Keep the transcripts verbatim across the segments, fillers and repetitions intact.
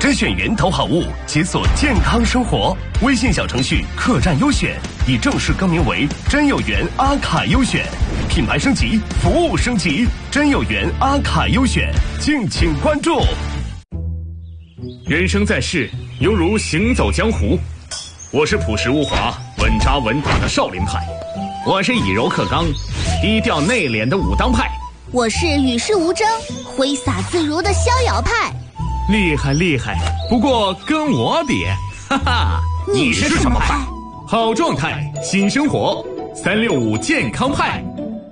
筛选源头好物，解锁健康生活。微信小程序客栈优选已正式更名为真有缘阿卡优选，品牌升级，服务升级，真有缘阿卡优选，敬请关注。 人生在世，犹如行走江湖。我是朴实无华、稳扎稳打的少林派，我是以柔克刚、低调内敛的武当派， 我是与世无争、挥洒自如的逍遥派。 厉害厉害，不过跟我比，哈哈， 你是什么派？ 好状态，新生活，三六五健康派。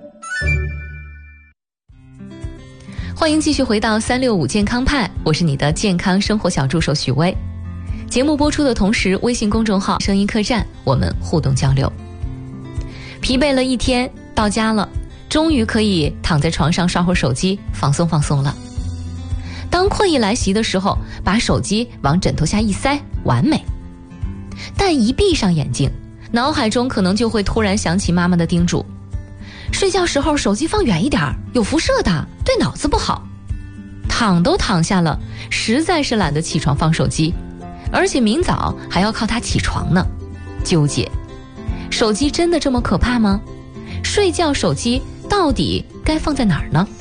欢迎继续回到三六五健康派，我是你的健康生活小助手许巍。节目播出的同时，微信公众号声音客栈，我们互动交流。疲惫了一天，到家了，终于可以躺在床上刷会儿手机，放松放松了。当困意来袭的时候，把手机往枕头下一塞，完美。但一闭上眼睛，脑海中可能就会突然想起妈妈的叮嘱：睡觉时候手机放远一点，有辐射的，对脑子不好。躺都躺下了，实在是懒得起床放手机，而且明早还要靠它起床呢，纠结。手机真的这么可怕吗？睡觉手机到底该放在哪儿呢？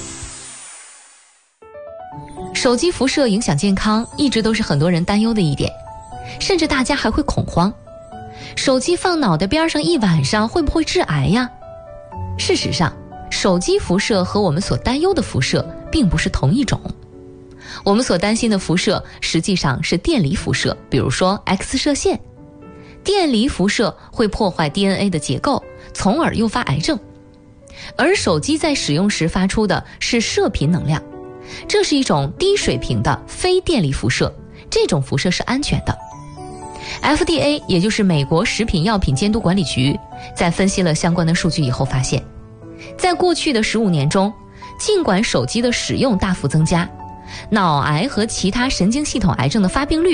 手机辐射影响健康，一直都是很多人担忧的一点，甚至大家还会恐慌。手机放脑袋边上一晚上，会不会致癌呀？事实上，手机辐射和我们所担忧的辐射并不是同一种。我们所担心的辐射实际上是电离辐射，比如说 X 射线。电离辐射会破坏 D N A 的结构，从而诱发癌症。而手机在使用时发出的是射频能量，这是一种低水平的非电离辐射，这种辐射是安全的。F D A 也就是美国食品药品监督管理局在分析了相关的数据以后发现，在过去的十五年中，尽管手机的使用大幅增加，脑癌和其他神经系统癌症的发病率